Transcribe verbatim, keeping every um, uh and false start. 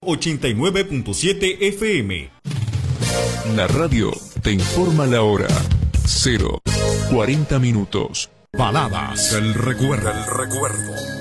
ochenta y nueve punto siete F M. La radio te informa la hora. Cero, cuarenta minutos. Baladas del recuerdo. El recuerdo.